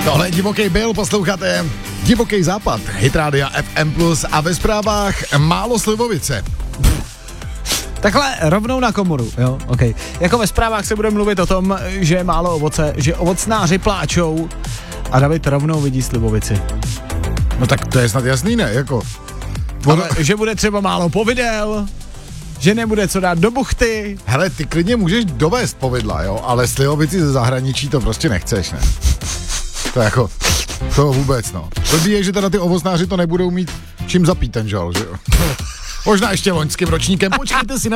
Tohle je Divoký Bill, posloucháte Divoký západ, Hit Rádia FM+, a ve zprávách málo slivovice. Takhle rovnou na komoru, jo, ok. Jako ve zprávách se bude mluvit o tom, že je málo ovoce, že ovocnáři pláčou a David rovnou vidí slivovici. No tak to je snad jasný, ne, jako. Ale že bude třeba málo povidel, že nebude co dát do buchty. Hele, ty klidně můžeš dovést povidla, jo, ale slivovici ze zahraničí to prostě nechceš, ne? To je jako, to vůbec, no. To je, že teda ty ovocnáři to nebudou mít čím zapít ten žal, že jo. Možná ještě loňským ročníkem, počkejte si na